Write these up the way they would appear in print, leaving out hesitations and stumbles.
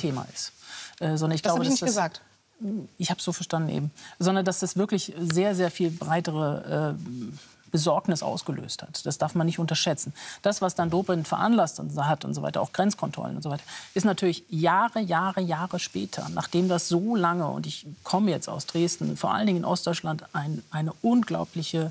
Thema ist. Sondern ich Das glaube, habe ich nicht gesagt. Ich habe es so verstanden eben. Sondern dass das wirklich sehr, sehr viel breitere Besorgnis ausgelöst hat. Das darf man nicht unterschätzen. Das, was dann Dobrindt veranlasst hat und so weiter, auch Grenzkontrollen und so weiter, ist natürlich Jahre später, nachdem das so lange, und ich komme jetzt aus Dresden, vor allen Dingen in Ostdeutschland, eine unglaubliche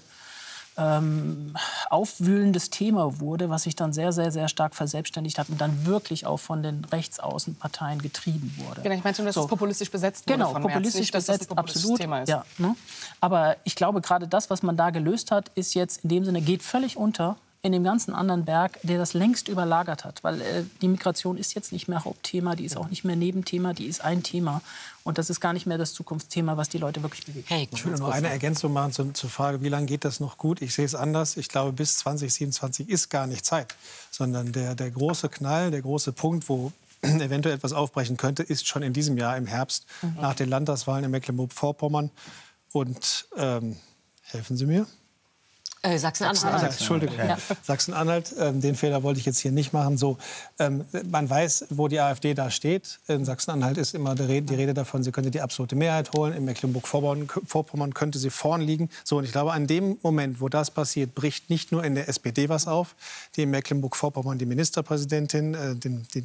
aufwühlendes Thema wurde, was sich dann sehr stark verselbstständigt hat und dann wirklich auch von den Rechtsaußenparteien getrieben wurde. Genau, ich meinte, dass es populistisch besetzt wurde. Genau, von populistisch Merz. Nicht, dass besetzt, das ein populistisches absolut. Thema ist. Ja, ne? Aber ich glaube, gerade das, was man da gelöst hat, ist jetzt in dem Sinne, geht völlig unter in dem ganzen anderen Berg, der das längst überlagert hat. Weil die Migration ist jetzt nicht mehr Hauptthema, die ist auch nicht mehr Nebenthema, die ist ein Thema. Und das ist gar nicht mehr das Zukunftsthema, was die Leute wirklich bewegt. Hey, ich will noch eine Ergänzung machen zur Frage, wie lange geht das noch gut? Ich sehe es anders. Ich glaube, bis 2027 ist gar nicht Zeit. Sondern der große Knall, der große Punkt, wo eventuell etwas aufbrechen könnte, ist schon in diesem Jahr im Herbst, nach den Landtagswahlen in Mecklenburg-Vorpommern. Und helfen Sie mir? Sachsen-Anhalt. Entschuldigung. Ja. Sachsen-Anhalt, den Fehler wollte ich jetzt hier nicht machen. So, man weiß, wo die AfD da steht. In Sachsen-Anhalt ist immer die Rede davon, sie könnte die absolute Mehrheit holen. In Mecklenburg-Vorpommern könnte sie vorn liegen. So, und ich glaube, an dem Moment, wo das passiert, bricht nicht nur in der SPD was auf, die in Mecklenburg-Vorpommern die Ministerpräsidentin,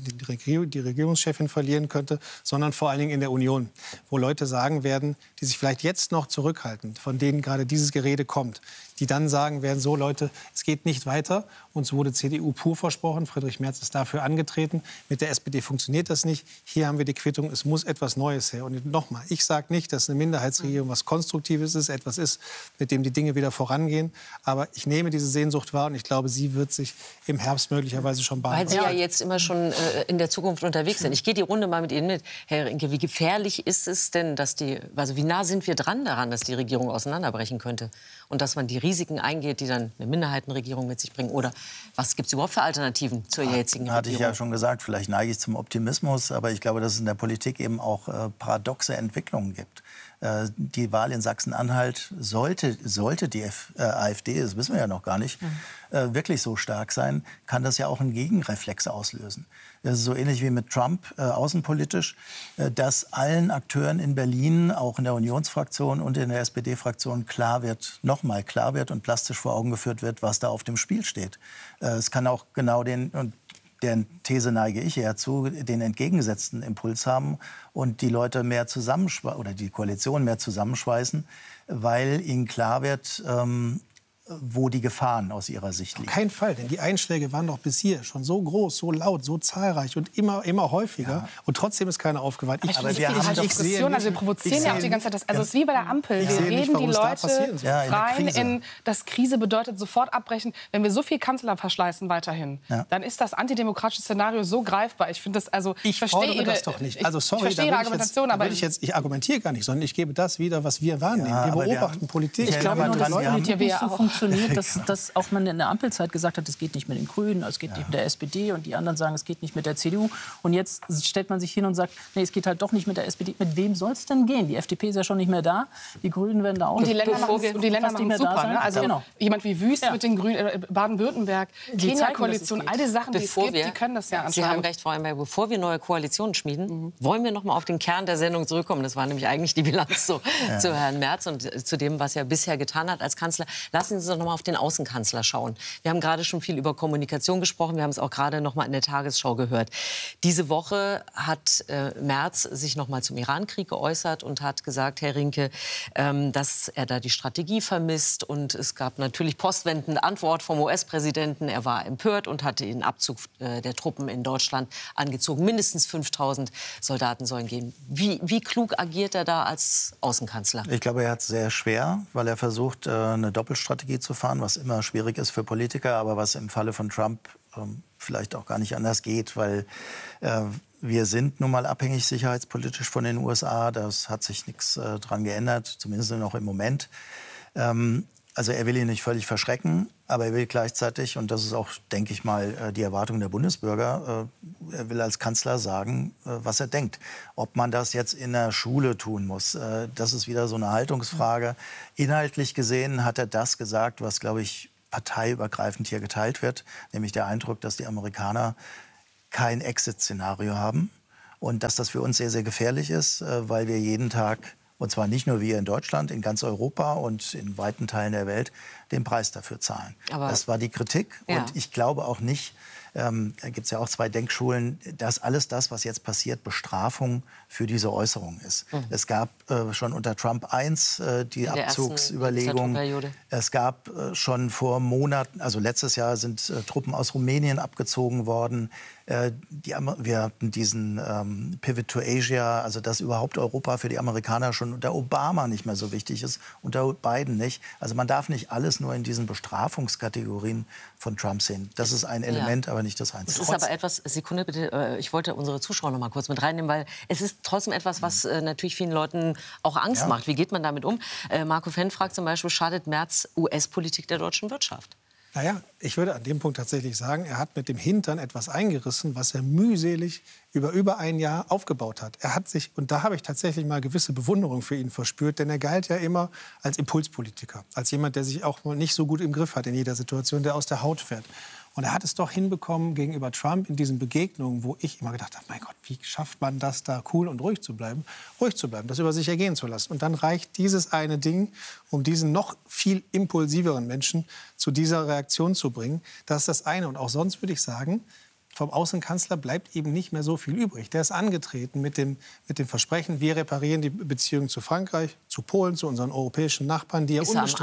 die Regierungschefin verlieren könnte, sondern vor allen Dingen in der Union, wo Leute sagen werden, die sich vielleicht jetzt noch zurückhalten, von denen gerade dieses Gerede kommt, die dann sagen werden, so Leute, es geht nicht weiter. Uns wurde CDU pur versprochen, Friedrich Merz ist dafür angetreten. Mit der SPD funktioniert das nicht. Hier haben wir die Quittung, es muss etwas Neues her. Und nochmal, ich sage nicht, dass eine Minderheitsregierung was Konstruktives ist, etwas ist, mit dem die Dinge wieder vorangehen. Aber ich nehme diese Sehnsucht wahr und ich glaube, sie wird sich im Herbst möglicherweise schon bahnen. Weil Sie ja jetzt immer schon in der Zukunft unterwegs sind. Ich gehe die Runde mal mit Ihnen mit. Herr Rinke, wie gefährlich ist es denn, wie nah sind wir dran daran, dass die Regierung auseinanderbrechen könnte? Und dass man die Risiken eingeht, die dann eine Minderheitenregierung mit sich bringen? Oder was gibt es überhaupt für Alternativen zur jetzigen Regierung? Hatte ich ja schon gesagt, vielleicht neige ich zum Optimismus, aber ich glaube, dass es in der Politik eben auch paradoxe Entwicklungen gibt. Die Wahl in Sachsen-Anhalt sollte die AfD, das wissen wir ja noch gar nicht, wirklich so stark sein, kann das ja auch einen Gegenreflex auslösen. Das ist so ähnlich wie mit Trump außenpolitisch, dass allen Akteuren in Berlin, auch in der Unionsfraktion und in der SPD-Fraktion nochmal klar wird und plastisch vor Augen geführt wird, was da auf dem Spiel steht. Es kann auch genau der These neige ich eher zu, den entgegengesetzten Impuls haben und die Leute mehr oder die Koalition mehr zusammenschweißen, weil ihnen klar wird, wo die Gefahren aus ihrer Sicht liegen. Auf keinen Fall, denn die Einschläge waren doch bis hier schon so groß, so laut, so zahlreich und immer häufiger. Ja. Und trotzdem ist keiner aufgewacht. Aber wir haben doch Diskussion, also wir provozieren ja auch die ganze Zeit. Also es ist wie bei der Ampel. Wir reden die Leute rein in, dass Krise bedeutet, sofort abbrechen. Wenn wir so viel Kanzler verschleißen weiterhin, dann ist das antidemokratische Szenario so greifbar. Ich finde das, also ich verstehe das doch nicht. Also sorry, ich verstehe Ihre Argumentation, aber ich argumentiere gar nicht, sondern ich gebe das wieder, was wir wahrnehmen. Ja, wir beobachten Politik. Ich glaube nur, dass Politik so funktioniert, dass auch man in der Ampelzeit gesagt hat, es geht nicht mit den Grünen, es geht nicht mit der SPD und die anderen sagen, es geht nicht mit der CDU. Und jetzt stellt man sich hin und sagt, nee, es geht halt doch nicht mit der SPD. Mit wem soll es denn gehen? Die FDP ist ja schon nicht mehr da, die Grünen werden da auch nicht. Und die Länder machen super, ne? Also jemand wie Wüst mit den Grünen, Baden-Württemberg, Kenia-Koalition, all die Sachen, die es gibt, die können das ja anscheinend. Sie haben recht, Frau Einberg, bevor wir neue Koalitionen schmieden, wollen wir noch mal auf den Kern der Sendung zurückkommen. Das war nämlich eigentlich die Bilanz zu Herrn Merz und zu dem, was er bisher getan hat als Kanzler. Lassen Sie uns doch noch mal auf den Außenkanzler schauen. Wir haben gerade schon viel über Kommunikation gesprochen. Wir haben es auch gerade noch mal in der Tagesschau gehört. Diese Woche hat Merz sich noch mal zum Irankrieg geäußert und hat gesagt, Herr Rinke, dass er da die Strategie vermisst. Und es gab natürlich postwendende Antwort vom US-Präsidenten. Er war empört und hatte den Abzug der Truppen in Deutschland angezogen. Mindestens 5.000 Soldaten sollen gehen. Wie klug agiert er da als Außenkanzler? Ich glaube, er hat es sehr schwer, weil er versucht, eine Doppelstrategie zu fahren, was immer schwierig ist für Politiker, aber was im Falle von Trump vielleicht auch gar nicht anders geht, weil wir sind nun mal abhängig sicherheitspolitisch von den USA. Das hat sich nichts dran geändert, zumindest noch im Moment. Also er will ihn nicht völlig verschrecken, aber er will gleichzeitig, und das ist auch, denke ich mal, die Erwartung der Bundesbürger, er will als Kanzler sagen, was er denkt. Ob man das jetzt in der Schule tun muss, das ist wieder so eine Haltungsfrage. Inhaltlich gesehen hat er das gesagt, was, glaube ich, parteiübergreifend hier geteilt wird, nämlich der Eindruck, dass die Amerikaner kein Exit-Szenario haben. Und dass das für uns sehr, sehr gefährlich ist, weil wir jeden Tag, und zwar nicht nur wir in Deutschland, in ganz Europa und in weiten Teilen der Welt, den Preis dafür zahlen. Aber das war die Kritik. Ja. Und ich glaube auch nicht, da gibt es ja auch 2 Denkschulen, dass alles das, was jetzt passiert, Bestrafung für diese Äußerung ist. Es gab schon unter Trump 1 die Abzugsüberlegung. Es gab schon vor Monaten, also letztes Jahr sind Truppen aus Rumänien abgezogen worden. Wir hatten diesen Pivot to Asia, also dass überhaupt Europa für die Amerikaner schon unter Obama nicht mehr so wichtig ist, unter Biden nicht. Also man darf nicht alles nur in diesen Bestrafungskategorien von Trump sehen. Das ist ein Element, aber nicht das Einzige. Es ist aber etwas, Sekunde bitte, ich wollte unsere Zuschauer noch mal kurz mit reinnehmen, weil es ist trotzdem etwas, was natürlich vielen Leuten auch Angst macht. Wie geht man damit um? Marco Fenn fragt zum Beispiel, schadet Merz US-Politik der deutschen Wirtschaft? Naja, ich würde an dem Punkt tatsächlich sagen, er hat mit dem Hintern etwas eingerissen, was er mühselig über ein Jahr aufgebaut hat. Er hat sich, und da habe ich tatsächlich mal gewisse Bewunderung für ihn verspürt, denn er galt ja immer als Impulspolitiker, als jemand, der sich auch mal nicht so gut im Griff hat in jeder Situation, der aus der Haut fährt. Und er hat es doch hinbekommen gegenüber Trump in diesen Begegnungen, wo ich immer gedacht habe, mein Gott, wie schafft man das, da cool und ruhig zu bleiben, das über sich ergehen zu lassen. Und dann reicht dieses eine Ding, um diesen noch viel impulsiveren Menschen zu dieser Reaktion zu bringen. Das ist das eine. Und auch sonst würde ich sagen, vom Außenkanzler bleibt eben nicht mehr so viel übrig. Der ist angetreten mit dem Versprechen, wir reparieren die Beziehungen zu Frankreich, zu Polen, zu unseren europäischen Nachbarn, die ja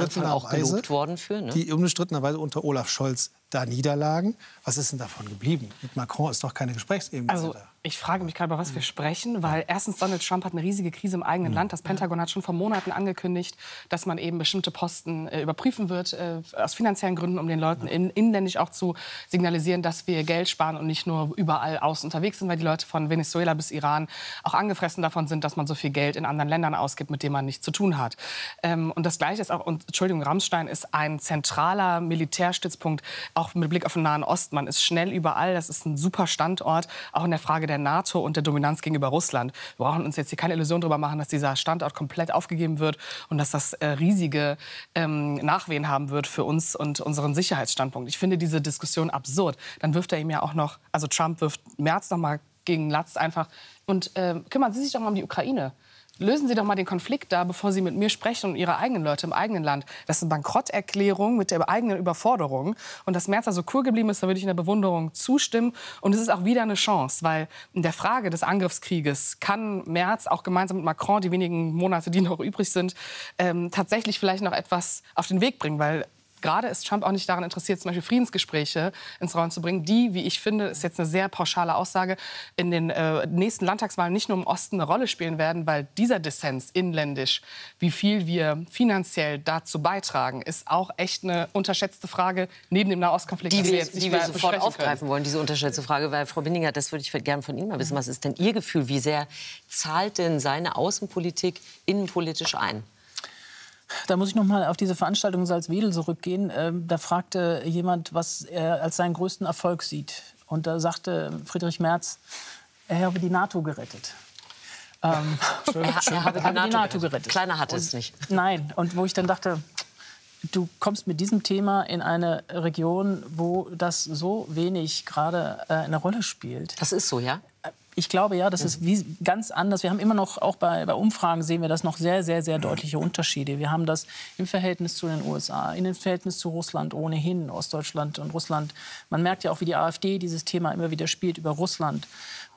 unbestrittenerweise unter Olaf Scholz da niederlagen. Was ist denn davon geblieben? Mit Macron ist doch keine Gesprächsebene. Also ich frage mich gerade, über was wir sprechen, weil erstens Donald Trump hat eine riesige Krise im eigenen Land. Das Pentagon hat schon vor Monaten angekündigt, dass man eben bestimmte Posten überprüfen wird, aus finanziellen Gründen, um den Leuten inländisch auch zu signalisieren, dass wir Geld sparen und nicht nur überall außen unterwegs sind, weil die Leute von Venezuela bis Iran auch angefressen davon sind, dass man so viel Geld in anderen Ländern ausgibt, mit denen man nichts zu tun hat. Und das Gleiche ist auch, Entschuldigung, Rammstein ist ein zentraler Militärstützpunkt, auch mit Blick auf den Nahen Osten. Man ist schnell überall, das ist ein super Standort, auch in der Frage der NATO und der Dominanz gegenüber Russland. Wir brauchen uns jetzt hier keine Illusion darüber machen, dass dieser Standort komplett aufgegeben wird und dass das riesige Nachwehen haben wird für uns und unseren Sicherheitsstandpunkt. Ich finde diese Diskussion absurd. Dann wirft er ihm ja auch noch, also Trump wirft Merz noch mal gegen Latz einfach. Und kümmern Sie sich doch mal um die Ukraine. Lösen Sie doch mal den Konflikt da, bevor Sie mit mir sprechen und Ihre eigenen Leute im eigenen Land. Das ist eine Bankrotterklärung mit der eigenen Überforderung. Und dass Merz da so cool geblieben ist, da würde ich in der Bewunderung zustimmen. Und es ist auch wieder eine Chance, weil in der Frage des Angriffskrieges kann Merz auch gemeinsam mit Macron, die wenigen Monate, die noch übrig sind, tatsächlich vielleicht noch etwas auf den Weg bringen, weil gerade ist Trump auch nicht daran interessiert, zum Beispiel Friedensgespräche ins Rollen zu bringen, die, wie ich finde, ist jetzt eine sehr pauschale Aussage, in den nächsten Landtagswahlen nicht nur im Osten eine Rolle spielen werden, weil dieser Dissens inländisch, wie viel wir finanziell dazu beitragen, ist auch echt eine unterschätzte Frage neben dem Nahostkonflikt, die wir sofort aufgreifen wollen, diese unterschätzte Frage, weil Frau Binninger, das würde ich gerne von Ihnen mal wissen, was ist denn Ihr Gefühl, wie sehr zahlt denn seine Außenpolitik innenpolitisch ein? Da muss ich noch mal auf diese Veranstaltung in Salzwedel zurückgehen. Da fragte jemand, was er als seinen größten Erfolg sieht. Und da sagte Friedrich Merz, er habe die NATO gerettet. Er habe die NATO gerettet. Kleiner hatte es nicht. Nein, und wo ich dann dachte, du kommst mit diesem Thema in eine Region, wo das so wenig gerade eine Rolle spielt. Das ist so, ja? Ich glaube, ja, das ist ganz anders. Wir haben immer noch, auch bei Umfragen sehen wir das noch sehr, sehr, sehr deutliche Unterschiede. Wir haben das im Verhältnis zu den USA, in dem Verhältnis zu Russland ohnehin, Ostdeutschland und Russland. Man merkt ja auch, wie die AfD dieses Thema immer wieder spielt über Russland.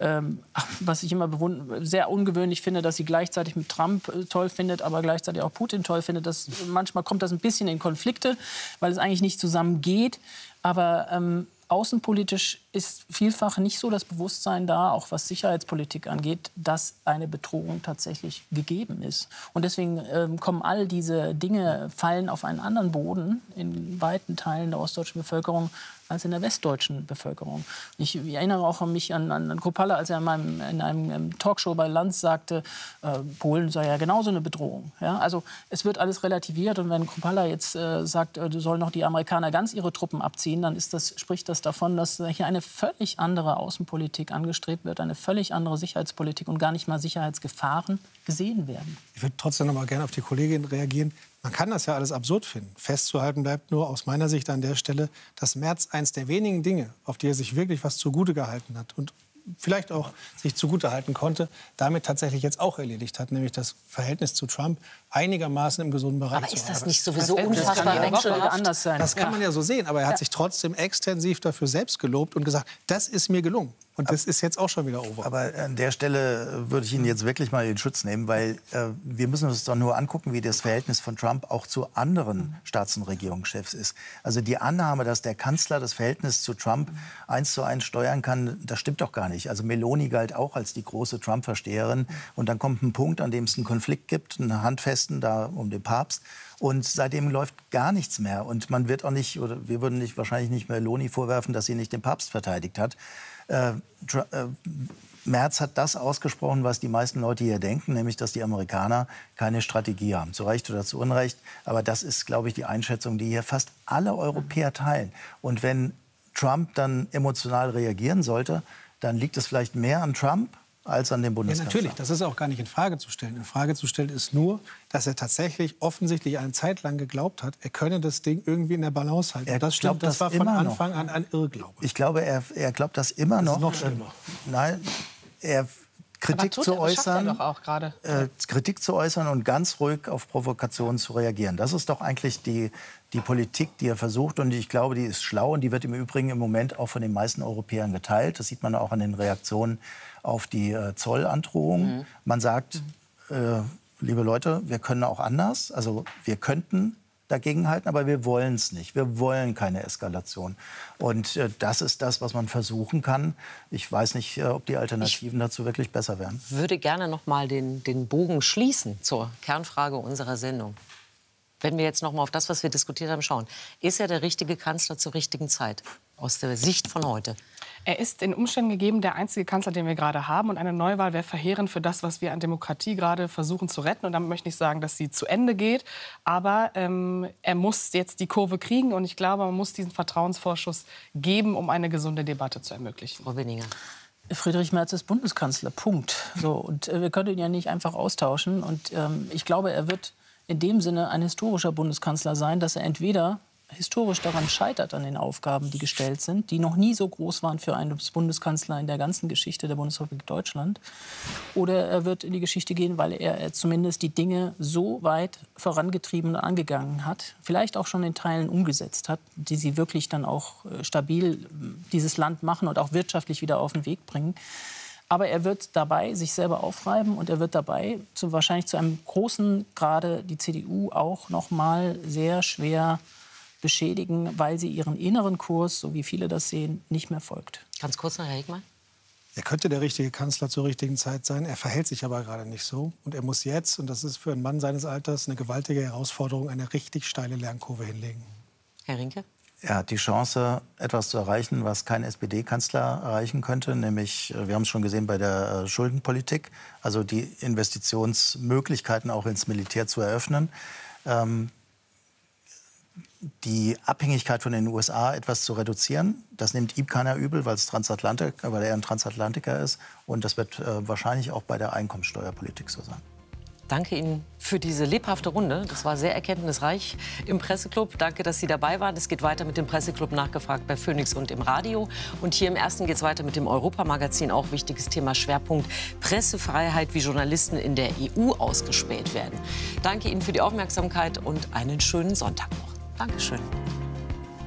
Was ich immer sehr ungewöhnlich finde, dass sie gleichzeitig mit Trump toll findet, aber gleichzeitig auch Putin toll findet. Manchmal kommt das ein bisschen in Konflikte, weil es eigentlich nicht zusammengeht. Aber außenpolitisch ist vielfach nicht so das Bewusstsein da, auch was Sicherheitspolitik angeht, dass eine Bedrohung tatsächlich gegeben ist. Und deswegen kommen all diese Dinge, fallen auf einen anderen Boden in weiten Teilen der ostdeutschen Bevölkerung als in der westdeutschen Bevölkerung. Ich erinnere auch an mich an Kruppalla, als er in einem Talkshow bei Lanz sagte, Polen sei ja genauso eine Bedrohung. Ja? Also es wird alles relativiert. Und wenn Kruppalla jetzt sagt, sollen noch die Amerikaner ganz ihre Truppen abziehen, dann spricht das davon, dass hier eine völlig andere Außenpolitik angestrebt wird, eine völlig andere Sicherheitspolitik und gar nicht mal Sicherheitsgefahren gesehen werden. Ich würde trotzdem noch mal gerne auf die Kollegin reagieren. Man kann das ja alles absurd finden. Festzuhalten bleibt nur aus meiner Sicht an der Stelle, dass Merz eins der wenigen Dinge, auf die er sich wirklich was zugute gehalten hat und vielleicht auch sich zugutehalten konnte, damit tatsächlich jetzt auch erledigt hat, nämlich das Verhältnis zu Trump einigermaßen im gesunden Bereich zu haben. Aber ist das nicht sowieso unfassbar anders sein? Das kann man ja so sehen, aber er hat sich trotzdem extensiv dafür selbst gelobt und gesagt, das ist mir gelungen. Und das ist jetzt auch schon wieder over. Aber an der Stelle würde ich Ihnen jetzt wirklich mal in Schutz nehmen, weil wir müssen uns doch nur angucken, wie das Verhältnis von Trump auch zu anderen Staats- und Regierungschefs ist. Also die Annahme, dass der Kanzler das Verhältnis zu Trump 1:1 steuern kann, das stimmt doch gar nicht. Also Meloni galt auch als die große Trump-Versteherin. Und dann kommt ein Punkt, an dem es einen Konflikt gibt, einen handfesten da um den Papst. Und seitdem läuft gar nichts mehr. Und man wird auch nicht, oder wir würden wahrscheinlich nicht Meloni vorwerfen, dass sie nicht den Papst verteidigt hat. Merz hat das ausgesprochen, was die meisten Leute hier denken, nämlich, dass die Amerikaner keine Strategie haben. Zu Recht oder zu Unrecht. Aber das ist, glaube ich, die Einschätzung, die hier fast alle Europäer teilen. Und wenn Trump dann emotional reagieren sollte, dann liegt es vielleicht mehr an Trump als an dem Bundeskanzler. Ja, natürlich. Das ist auch gar nicht in Frage zu stellen. In Frage zu stellen ist nur, dass er tatsächlich offensichtlich eine Zeit lang geglaubt hat, er könne das Ding irgendwie in der Balance halten. Er das stimmt, das war von Anfang an ein Irrglaube. Ich glaube, er glaubt das immer noch. Das ist noch schlimmer. Nein, Kritik zu äußern und ganz ruhig auf Provokationen zu reagieren. Das ist doch eigentlich die Politik, die er versucht. Und ich glaube, die ist schlau und die wird im Übrigen im Moment auch von den meisten Europäern geteilt. Das sieht man auch an den Reaktionen auf die Zollandrohungen. Man sagt, liebe Leute, wir können auch anders. Also wir könnten dagegenhalten, aber wir wollen es nicht. Wir wollen keine Eskalation. Und das ist das, was man versuchen kann. Ich weiß nicht, ob die Alternativen dazu wirklich besser wären. Ich würde gerne noch mal den Bogen schließen zur Kernfrage unserer Sendung. Wenn wir jetzt noch mal auf das, was wir diskutiert haben, schauen. Ist er der richtige Kanzler zur richtigen Zeit, aus der Sicht von heute? Er ist in Umständen gegeben der einzige Kanzler, den wir gerade haben. Und eine Neuwahl wäre verheerend für das, was wir an Demokratie gerade versuchen zu retten. Und damit möchte ich nicht sagen, dass sie zu Ende geht. Aber er muss jetzt die Kurve kriegen. Und ich glaube, man muss diesen Vertrauensvorschuss geben, um eine gesunde Debatte zu ermöglichen. Frau Winninger. Friedrich Merz ist Bundeskanzler, Punkt. So, und wir können ihn ja nicht einfach austauschen. Und ich glaube, er wird in dem Sinne ein historischer Bundeskanzler sein, dass er entweder historisch daran scheitert, an den Aufgaben, die gestellt sind, die noch nie so groß waren für einen Bundeskanzler in der ganzen Geschichte der Bundesrepublik Deutschland. Oder er wird in die Geschichte gehen, weil er zumindest die Dinge so weit vorangetrieben und angegangen hat, vielleicht auch schon in Teilen umgesetzt hat, die sie wirklich dann auch stabil dieses Land machen und auch wirtschaftlich wieder auf den Weg bringen. Aber er wird dabei sich selber aufreiben und er wird dabei wahrscheinlich zu einem großen Grade die CDU auch noch mal sehr schwer beschädigen, weil sie ihren inneren Kurs, so wie viele das sehen, nicht mehr folgt. Ganz kurz noch, Herr Hegmann. Er könnte der richtige Kanzler zur richtigen Zeit sein. Er verhält sich aber gerade nicht so. Und er muss jetzt, und das ist für einen Mann seines Alters eine gewaltige Herausforderung, eine richtig steile Lernkurve hinlegen. Herr Rinke? Er hat die Chance, etwas zu erreichen, was kein SPD-Kanzler erreichen könnte. Nämlich, wir haben es schon gesehen bei der Schuldenpolitik, also die Investitionsmöglichkeiten auch ins Militär zu eröffnen. Die Abhängigkeit von den USA etwas zu reduzieren. Das nimmt ihm keiner übel, weil er ein Transatlantiker ist. Und das wird wahrscheinlich auch bei der Einkommenssteuerpolitik so sein. Danke Ihnen für diese lebhafte Runde. Das war sehr erkenntnisreich im Presseclub. Danke, dass Sie dabei waren. Es geht weiter mit dem Presseclub nachgefragt bei Phoenix und im Radio. Und hier im Ersten geht es weiter mit dem Europamagazin. Auch wichtiges Thema, Schwerpunkt Pressefreiheit, wie Journalisten in der EU ausgespäht werden. Danke Ihnen für die Aufmerksamkeit und einen schönen Sonntag noch. Dankeschön.